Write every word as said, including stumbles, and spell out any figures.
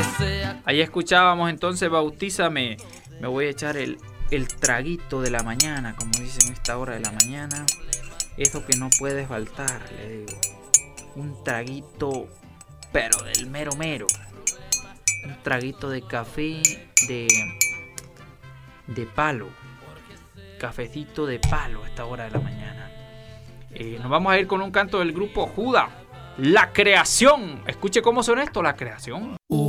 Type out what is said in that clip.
Ahí escuchábamos entonces Bautízame. Me voy a echar el, el traguito de la mañana, como dicen esta hora de la mañana. Eso que no puede faltar, le digo. Un traguito, pero del mero mero. Un traguito de café de, de palo. Cafecito de palo a esta hora de la mañana. Eh, nos vamos a ir con un canto del grupo Judas. La Creación. Escuche cómo suena esto, La Creación.